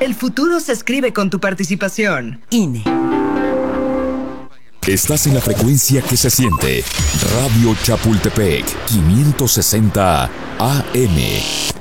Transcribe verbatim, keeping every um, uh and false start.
El futuro se escribe con tu participación. I N E. Estás en la frecuencia que se siente. Radio Chapultepec, quinientos sesenta A M.